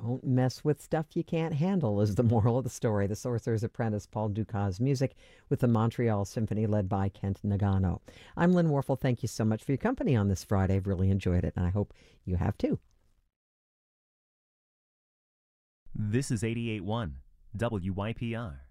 Don't mess with stuff you can't handle is the moral of the story. The Sorcerer's Apprentice, Paul Dukas music with the Montreal Symphony led by Kent Nagano. I'm Lynn Warfel. Thank you so much for your company on this Friday. I've really enjoyed it, and I hope you have too. This is 88.1 WYPR.